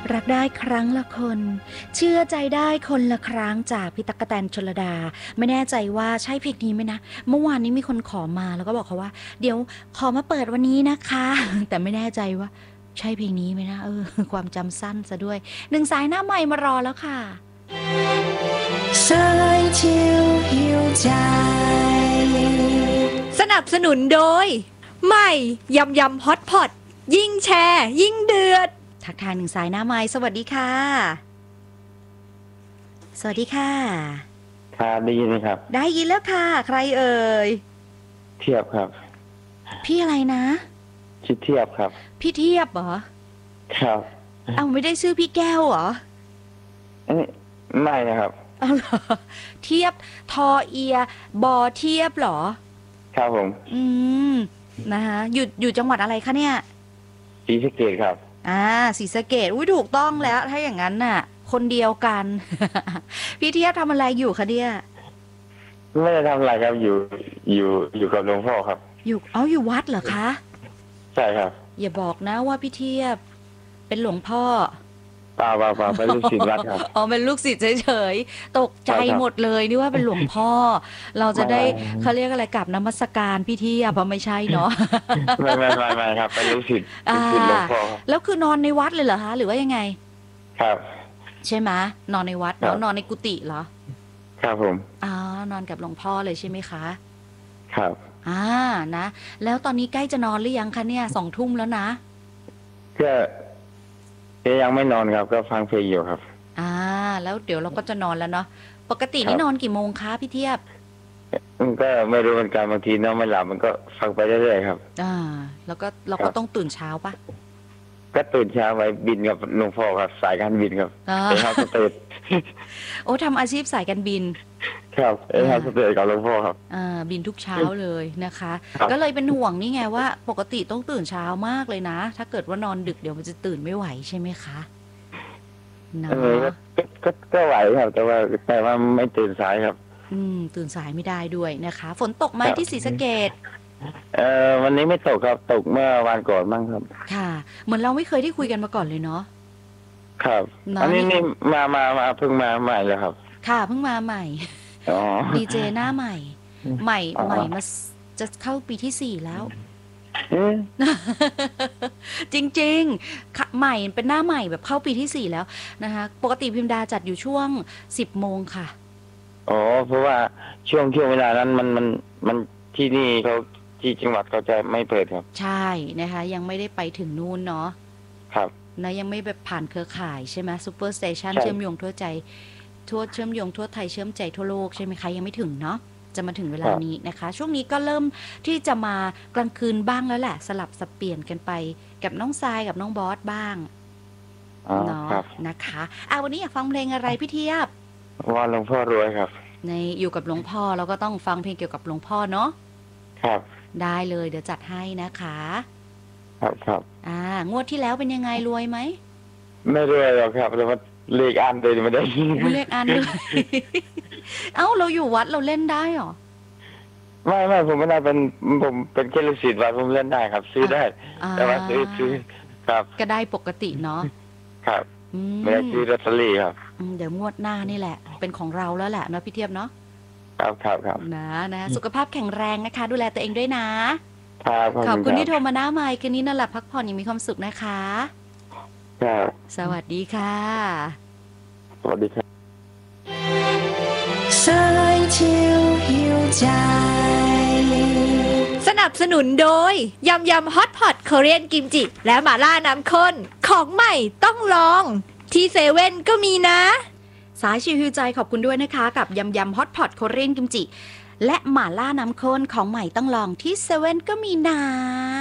รักได้ครั้งละคนเชื่อใจได้คนละครั้งจากพี่ตั๊กแตนชลดาไม่แน่ใจว่าใช่เพลงนี้ไหมนะเมื่อวานนี้มีคนขอมาแล้วก็บอกเขาว่าเดี๋ยวขอมาเปิดวันนี้นะคะ แต่ไม่แน่ใจว่าใช่เพลงนี้ไหมนะความจำสั้นซะด้วยหนึ่งสายหน้าใหม่มารอแล้วค่ะสายเที่ยวหิวใจสนับสนุนโดยใหม่ยำยำฮอตพอตยิ่งแชร์ยิ่งเดือดทักทายหนึ่งสายหน้าใหม่สวัสดีค่ะสวัสดีค่ะครับได้ยินไหมครับได้ยินแล้วค่ะใครเอ่ยเทียบครับพี่อะไรนะชื่อเทียบครับพี่เทียบเหรอครับเอาไม่ได้ชื่อพี่แก้วเหรอไม่นะครับเอาเหรอเทียบทอเอียบอเทียบเหรอครับผมนะคะอยู่จังหวัดอะไรคะเนี่ยศรีสะเกษครับศรีสะเกษถูกต้องแล้วถ้าอย่างนั้นน่ะคนเดียวกัน พี่เทียบทำอะไรอยู่คะเนี่ยไม่ได้ทำอะไรครับอยู่กับหลวงพ่อครับอยู่วัดเหรอคะใช่ครับอย่าบอกนะว่าพี่เทียบเป็นหลวงพ่อเปล่าเป็นลูกศิษย์วัดครับเป็นลูกศิษย์เฉยๆตกใจหมดเลยนี่ว่าเป็นหลวงพ่อเราจะได้เขาเรียกอะไรกับนมัสการพี่เทียบเพราะไม่ใช่เนาะไม่ครับเป็นลูกศิษย์หลวงพ่อแล้วคือนอนในวัดเลยเหรอคะหรือว่ายังไงครับใช่ไหมนอนในวัดแล้วนอนในกุฏิเหรอครับผมนอนกับหลวงพ่อเลยใช่ไหมคะครับนะแล้วตอนนี้ใกล้จะนอนหรือยังคะเนี่ย2 ทุ่มแล้วนะก็ยังไม่นอนครับก็ฟังเพลงอยู่ครับแล้วเดี๋ยวเราก็จะนอนแล้วเนาะปกตินี่นอนกี่โมงคะพี่เทียบก็ไม่รู้เหมือนกันบางทีนอนไม่หลับมันก็ฟังไปเรื่อยๆครับแล้วก็เราก็ต้องตื่นเช้าปะก็ตื่นเช้าไปบินกับหลวงพ่อครับสายการบินครับไปฮาสเตดทำอาชีพสายการบินครับฮาสเตดกับหลวงพ่อครับบินทุกเช้าเลยนะคะก็เลยเป็นห่วงนี่ไงว่าปกติต้องตื่นเช้ามากเลยนะถ้าเกิดว่านอนดึกเดี๋ยวมันจะตื่นไม่ไหวใช่ไหมคะก็ไหวครับแต่ว่าไม่ตื่นสายครับตื่นสายไม่ได้ด้วยนะคะฝนตกไหมที่ศรีสะเกษวันนี้ไม่ตกครับตกเมื่อวานก่อนมั้งครับค่ะเหมือนเราไม่เคยได้คุยกันมาก่อนเลยเนาะครับอันนี้มาเพิ่งมาใหม่เลยครับค่ะเพิ่งมาใหม่ดีเจหน้าใหม่มาจะเข้าปีที่4แล้วจริงๆใหม่เป็นหน้าใหม่แบบเข้าปีที่4แล้วนะคะปกติพิมดาจัดอยู่ช่วง10 โมงค่ะเพราะว่าช่วงเวลานั้นมันที่นี่เขาที่จังหวัดเขาจะไม่เปิดครับใช่นะคะยังไม่ได้ไปถึงนู่นเนาะครับนะยังไม่แบบผ่านเครือข่ายใช่ไหมซูเปอร์สเตชันเชื่อมโยงทั่วใจเชื่อมโยงทั่วไทยเชื่อมใจทั่วโลกใช่ไหมคะยังไม่ถึงเนาะจะมาถึงเวลานี้นะคะช่วงนี้ก็เริ่มที่จะมากลางคืนบ้างแล้วแหละสลับสับเปลี่ยนกันไปกับน้องทรายกับน้องบอสบ้างเนาะนะคะวันนี้อยากฟังเพลงอะไรพี่เทียบว่าหลวงพ่อรวยครับอยู่กับหลวงพ่อเราก็ต้องฟังเพลงเกี่ยวกับหลวงพ่อเนาะครับได้เลยเดี๋ยวจัดให้นะคะครับงวดที่แล้วเป็นยังไงรวยไหมไม่รวยหรอกครับแต่ว่าเลขอันเลยไม่ได้เลขอันด้วยเราอยู่วัดเราเล่นได้หรอไม่ผมไม่ได้ผมเป็นแค่ลูกศิษย์วัดผมเล่นได้ครับซื้อได้แต่ว่าซื้อครับก็ได้ปกติเนาะครับไม่ได้ซื้อลอตเตอรี่ครับเดี๋ยวงวดหน้านี่แหละเป็นของเราแล้วแหละนะพี่เทียบเนาะครับนะสุขภาพแข็งแรงนะคะดูแลตัวเองด้วยนะครับขอบคุณที่โทรมาหน้าไมค์คืนนี้นอนหลับพักผ่อนอย่างมีความสุขนะคะครับสวัสดีค่ะสวัสดีครับสายเที่ยวหิวใจสนับสนุนโดยยำยำฮอตพอตเกาหลีกิมจิและหม่าล่าน้ำข้นของใหม่ต้องลองที่เซเว่นก็มีนะสายชิวหิวใจขอบคุณด้วยนะคะกับยำยำฮอตพอตเกาหลีกิมจิและหม่าล่าน้ำข้นของใหม่ต้องลองที่เซเว่นก็มีนะ